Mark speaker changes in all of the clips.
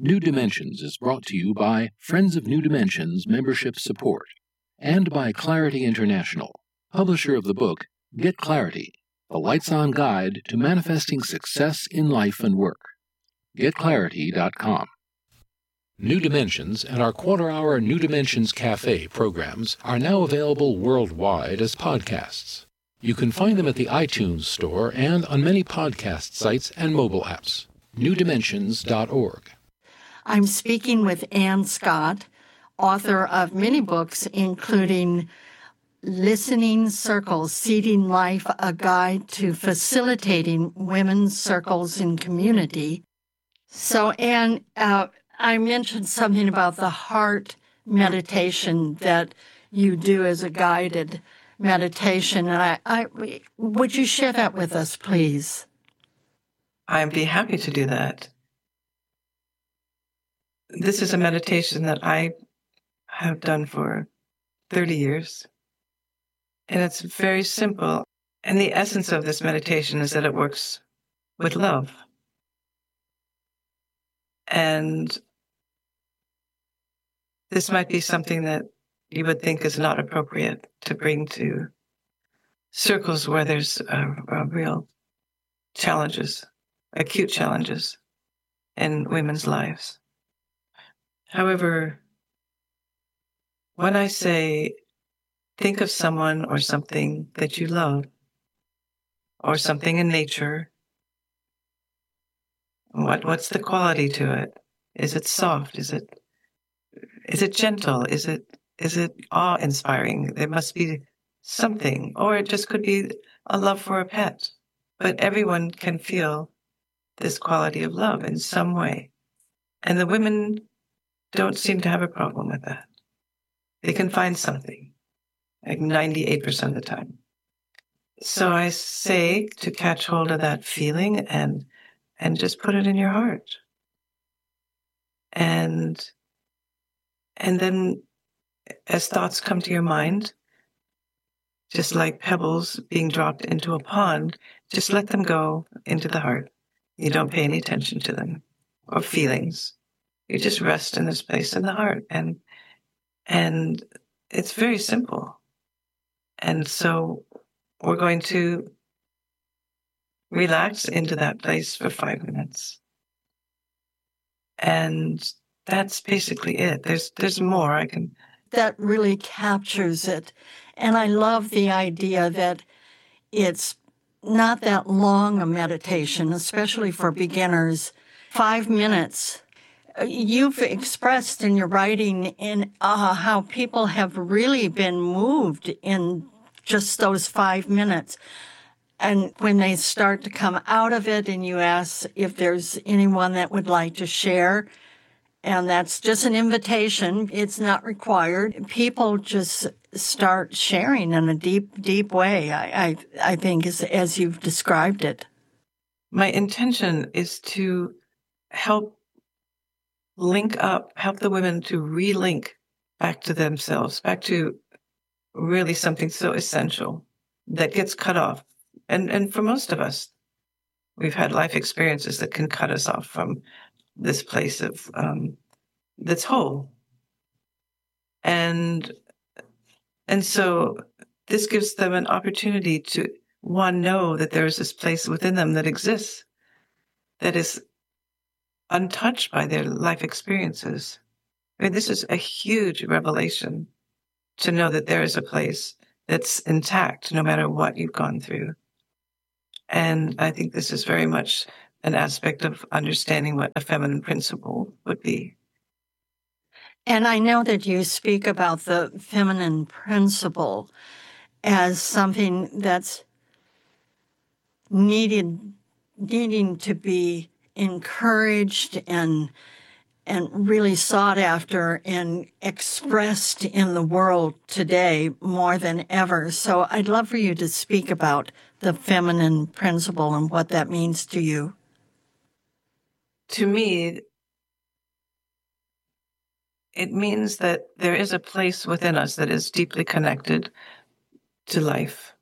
Speaker 1: New Dimensions is brought to you by Friends of New Dimensions Membership Support and by Clarity International, publisher of the book Get Clarity, the Lights-On Guide to Manifesting Success in Life and Work. GetClarity.com. New Dimensions and our quarter-hour New Dimensions Cafe programs are now available worldwide as podcasts. You can find them at the iTunes Store and on many podcast sites and mobile apps. NewDimensions.org.
Speaker 2: I'm speaking with Ann Scott, author of many books, including Listening Circles, Seeding Life, a Guide to Facilitating Women's Circles in Community. So, Ann, I mentioned something about the heart meditation that you do as a guided meditation, and I would you share that with us, please?
Speaker 3: I'd be happy to do that. This is a meditation that I have done for 30 years. And it's very simple. And the essence of this meditation is that it works with love. And this might be something that you would think is not appropriate to bring to circles where there's real challenges, acute challenges in women's lives. However, when I say, think of someone or something that you love, or something in nature, what's the quality to it? Is it soft? Is it gentle? Is it awe-inspiring? There must be something, or it just could be a love for a pet. But everyone can feel this quality of love in some way. And the women don't seem to have a problem with that. They can find something, like 98% of the time. So I say to catch hold of that feeling and just put it in your heart. And then as thoughts come to your mind, just like pebbles being dropped into a pond, just let them go into the heart. You don't pay any attention to them or feelings. You just rest in this place in the heart. And it's very simple. And so we're going to relax into that place for 5 minutes. And that's basically it. There's more I can.
Speaker 2: That really captures it. And I love the idea that it's not that long a meditation, especially for beginners. 5 minutes. You've expressed in your writing in how people have really been moved in just those 5 minutes. And when they start to come out of it and you ask if there's anyone that would like to share, and that's just an invitation, it's not required, people just start sharing in a deep, deep way, I think, as you've described it.
Speaker 3: My intention is to help the women to relink back to themselves, back to really something so essential that gets cut off. And for most of us, we've had life experiences that can cut us off from this place of that's whole. And so this gives them an opportunity to, one, know that there is this place within them that exists, that is untouched by their life experiences. I mean, this is a huge revelation to know that there is a place that's intact no matter what you've gone through. And I think this is very much an aspect of understanding what a feminine principle would be.
Speaker 2: And I know that you speak about the feminine principle as something that's needing to be encouraged and really sought after and expressed in the world today more than ever. So I'd love for you to speak about the feminine principle and what that means to you.
Speaker 3: To me, it means that there is a place within us that is deeply connected to life,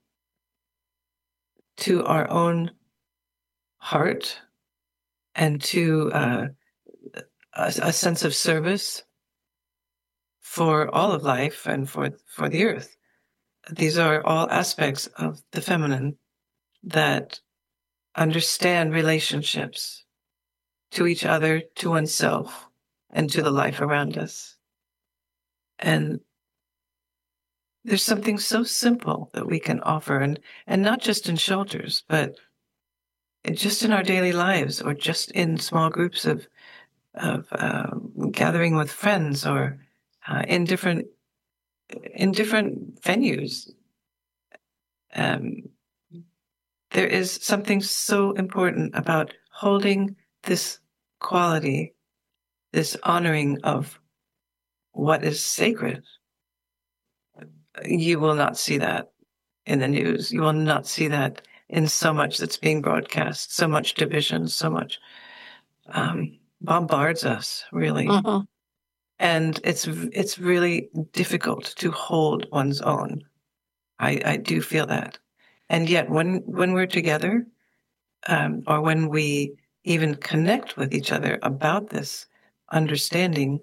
Speaker 3: to our own heart, and to a sense of service for all of life and for the earth. These are all aspects of the feminine that understand relationships to each other, to oneself, and to the life around us. And there's something so simple that we can offer, and not just in shelters, but just in our daily lives, or just in small groups of gathering with friends, or in different venues. There is something so important about holding this quality, this honoring of what is sacred. You will not see that in the news. You will not see that in so much that's being broadcast, so much division, so much bombards us, really.
Speaker 2: Uh-huh.
Speaker 3: And it's really difficult to hold one's own. I do feel that. And yet when we're together, or when we even connect with each other about this understanding,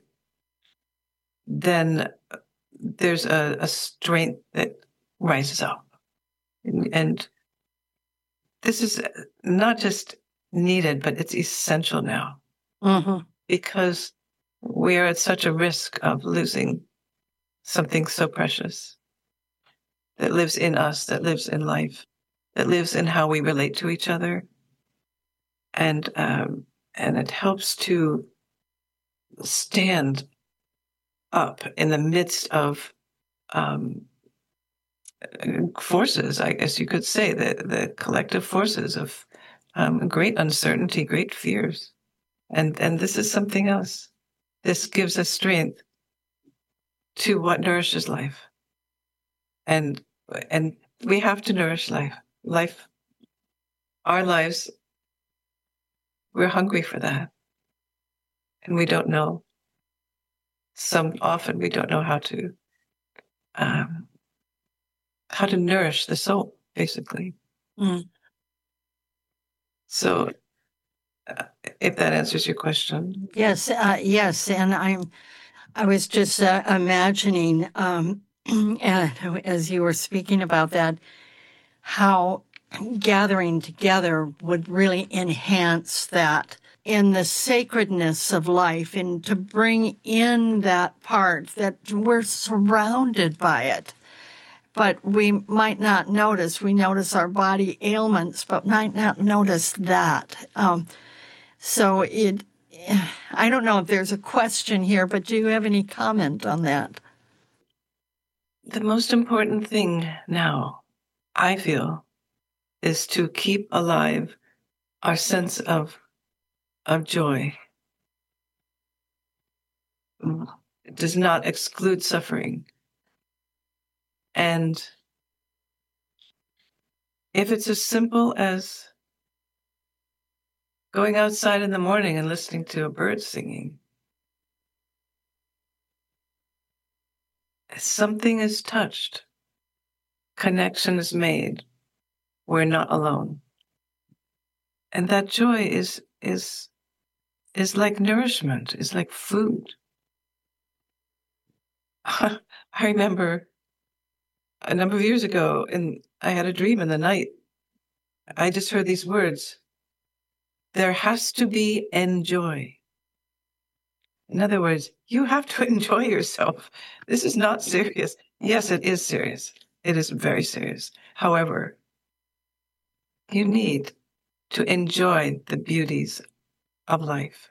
Speaker 3: then there's a strength that rises up. And this is not just needed, but it's essential now.
Speaker 2: Uh-huh.
Speaker 3: Because we are at such a risk of losing something so precious that lives in us, that lives in life, that lives in how we relate to each other. And it helps to stand up in the midst of forces, I guess you could say, the collective forces of great uncertainty, great fears. And this is something else. This gives us strength to what nourishes life. And we have to nourish life. Our lives, we're hungry for that. And we don't know. Often we don't know how to nourish the soul, basically.
Speaker 2: Mm.
Speaker 3: So, if that answers your question.
Speaker 2: Yes, yes, and I was just imagining, as you were speaking about that, how gathering together would really enhance that in the sacredness of life, and to bring in that part that we're surrounded by it. But we might not notice. We notice our body ailments, but might not notice that. So I don't know if there's a question here, but do you have any comment on that?
Speaker 3: The most important thing now, I feel, is to keep alive our sense of joy. It does not exclude suffering. And if it's as simple as going outside in the morning and listening to a bird singing, something is touched, connection is made, we're not alone. And that joy is like nourishment, is like food. I remember a number of years ago, and I had a dream in the night. I just heard these words: there has to be enjoy. In other words, you have to enjoy yourself. This is not serious. Yes, it is serious. It is very serious. However, you need to enjoy the beauties of life.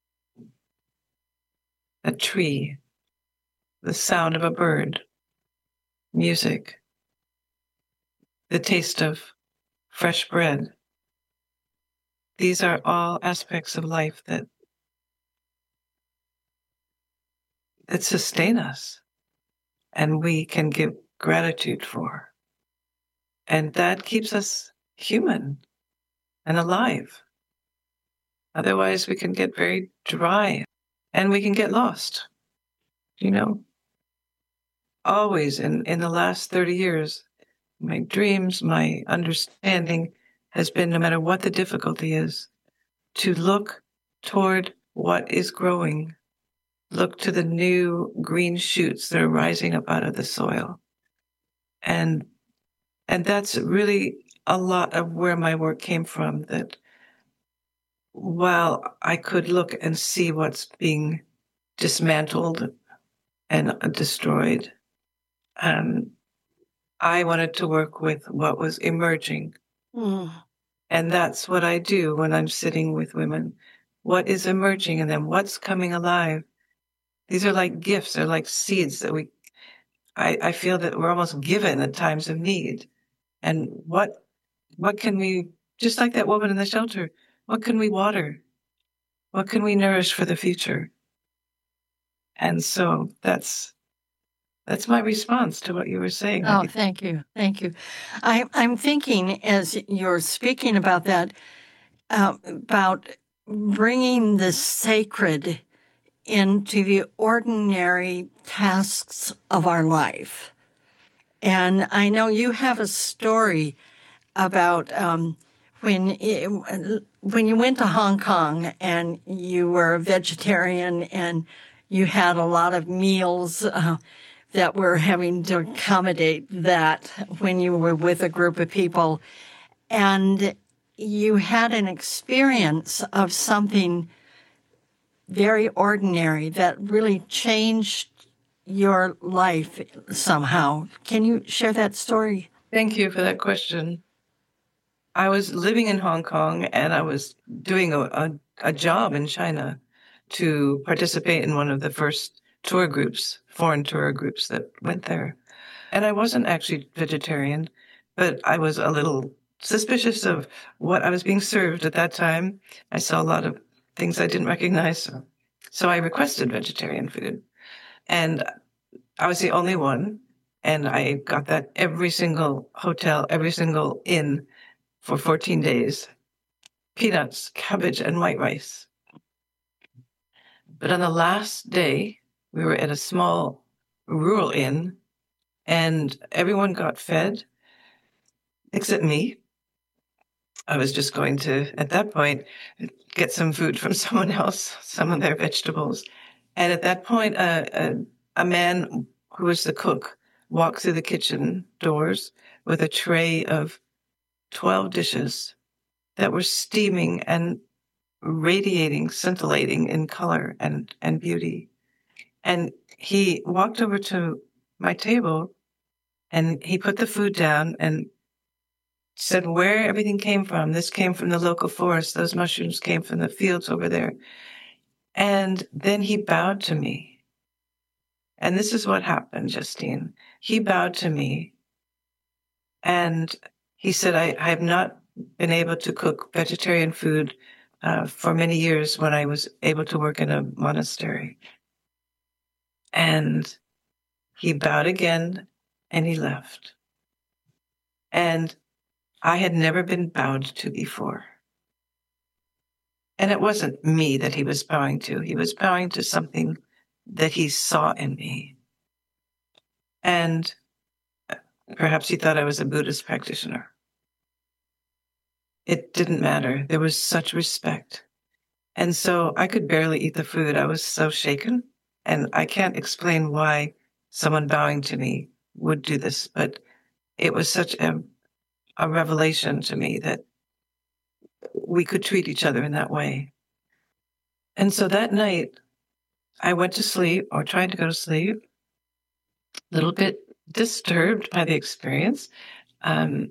Speaker 3: A tree, the sound of a bird, music, the taste of fresh bread. These are all aspects of life that sustain us, and we can give gratitude for. And that keeps us human and alive. Otherwise, we can get very dry and we can get lost. Always in the last 30 years, my dreams, my understanding has been, no matter what the difficulty is, to look toward what is growing. Look to the new green shoots that are rising up out of the soil. And that's really a lot of where my work came from, that while I could look and see what's being dismantled and destroyed, I wanted to work with what was emerging.
Speaker 2: Mm.
Speaker 3: And that's what I do when I'm sitting with women. What is emerging in them? What's coming alive? These are like gifts. They're like seeds that I feel that we're almost given at times of need. And what can we, just like that woman in the shelter, what can we water? What can we nourish for the future? And so that's my response to what you were saying.
Speaker 2: Oh, thank you. Thank you. I'm thinking as you're speaking about that, about bringing the sacred into the ordinary tasks of our life. And I know you have a story about when you went to Hong Kong and you were a vegetarian and you had a lot of meals that were having to accommodate that when you were with a group of people. And you had an experience of something very ordinary that really changed your life somehow. Can you share that story?
Speaker 3: Thank you for that question. I was living in Hong Kong and I was doing a job in China to participate in one of the first tour groups, foreign tour groups that went there. And I wasn't actually vegetarian, but I was a little suspicious of what I was being served at that time. I saw a lot of things I didn't recognize. So I requested vegetarian food. And I was the only one. And I got that every single hotel, every single inn for 14 days. Peanuts, cabbage, and white rice. But on the last day, we were at a small rural inn, and everyone got fed except me. I was just going to, at that point, get some food from someone else, some of their vegetables. And at that point, a man who was the cook walked through the kitchen doors with a tray of 12 dishes that were steaming and radiating, scintillating in color and beauty. And he walked over to my table and he put the food down and said where everything came from. This came from the local forest. Those mushrooms came from the fields over there. And then he bowed to me. And this is what happened, Justine. He bowed to me and he said, I have not been able to cook vegetarian food for many years when I was able to work in a monastery. And he bowed again and he left. And I had never been bowed to before. And it wasn't me that he was bowing to. He was bowing to something that he saw in me. And perhaps he thought I was a Buddhist practitioner. It didn't matter. There was such respect. And so I could barely eat the food. I was so shaken. And I can't explain why someone bowing to me would do this, but it was such a revelation to me that we could treat each other in that way. And so that night, I went to sleep, or tried to go to sleep, a little bit disturbed by the experience. As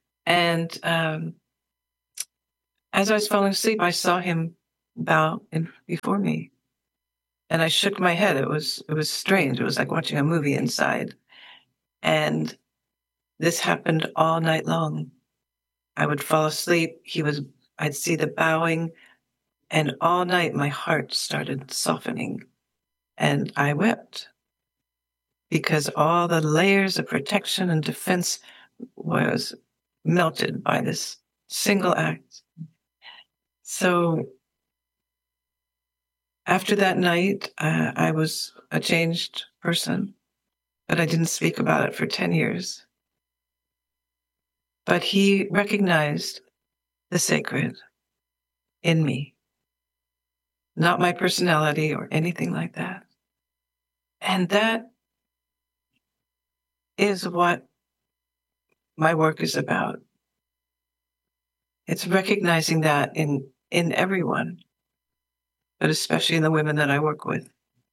Speaker 3: I was falling asleep, I saw him bow before me. And I shook my head. It was strange. It was like watching a movie inside. And this happened all night long. I would fall asleep. I'd see the bowing. And all night, my heart started softening. And I wept. Because all the layers of protection and defense was melted by this single act. So after that night, I was a changed person, but I didn't speak about it for 10 years. But he recognized the sacred in me. not my personality or anything like that. And that is what my work is about. It's recognizing that in everyone, but especially in the women that I work with.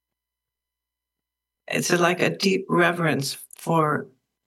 Speaker 3: It's like a deep reverence for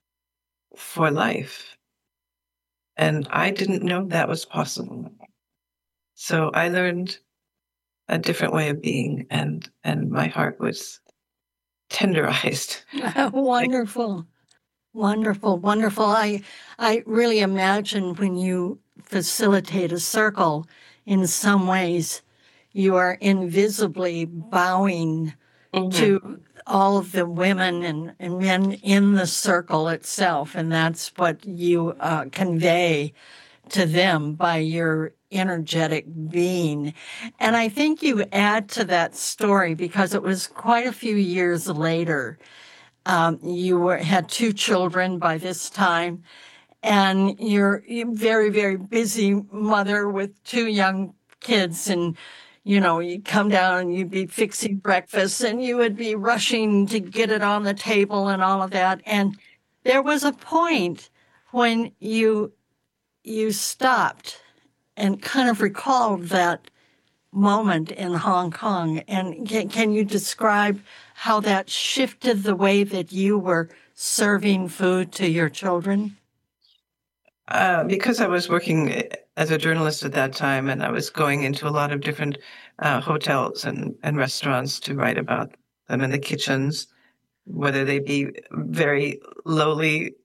Speaker 3: life. And I didn't know that was possible. So I learned a different way of being, and my heart was tenderized.
Speaker 2: Wonderful. Wonderful, wonderful. I really imagine when you facilitate a circle, in some ways, you are invisibly bowing to all of the women and men in the circle itself. And that's what you convey to them by your energetic being. And I think you add to that story because it was quite a few years later. You had 2 children by this time, and you're a very, very busy mother with 2 young kids. And, you know, you'd come down and you'd be fixing breakfast and you would be rushing to get it on the table and all of that. And there was a point when you stopped and kind of recalled that moment in Hong Kong. And can you describe how that shifted the way that you were serving food to your children?
Speaker 3: Because I was working as a journalist at that time, and I was going into a lot of different hotels and restaurants to write about them in the kitchens, whether they be very lowly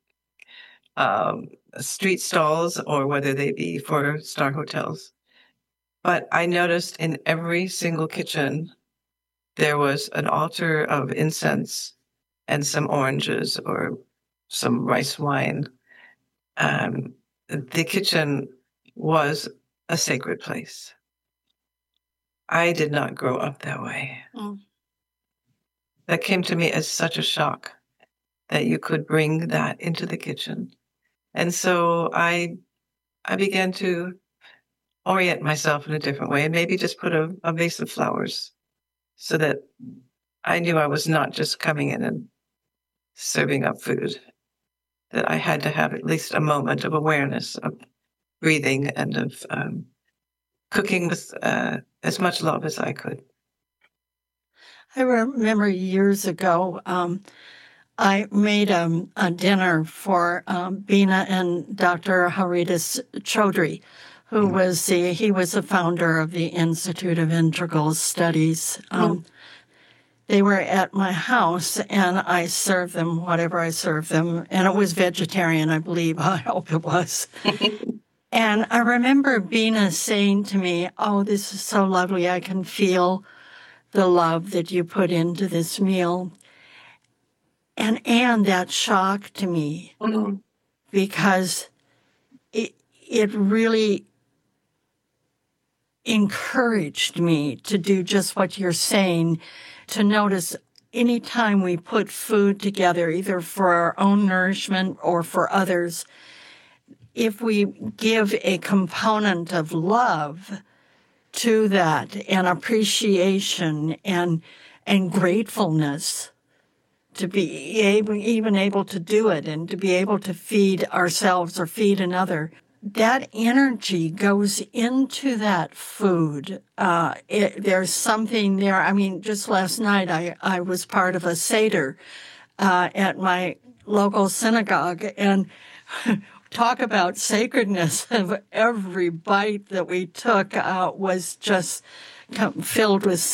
Speaker 3: street stalls or whether they be 4-star hotels. But I noticed in every single kitchen, there was an altar of incense and some oranges or some rice wine. The kitchen was a sacred place. I did not grow up that way. That came to me as such a shock that you could bring that into the kitchen. And so I began to orient myself in a different way and maybe just put a vase of flowers so that I knew I was not just coming in and serving up food, that I had to have at least a moment of awareness of breathing and of cooking with as much love as I could.
Speaker 2: I remember years ago, I made a dinner for Bina and Dr. Haridas Chaudhry, who was he was the founder of the Institute of Integral Studies. They were at my house, and I served them whatever I served them, and it was vegetarian, I believe. I hope it was. And I remember Bina saying to me, "Oh, this is so lovely. I can feel the love that you put into this meal." And that shocked me because it really encouraged me to do just what you're saying, to notice anytime we put food together, either for our own nourishment or for others, if we give a component of love to that and appreciation and gratefulness, to be able to do it and to be able to feed ourselves or feed another, that energy goes into that food. There's something there. I mean, just last night I was part of a Seder at my local synagogue, and talk about sacredness of every bite that we took was just filled with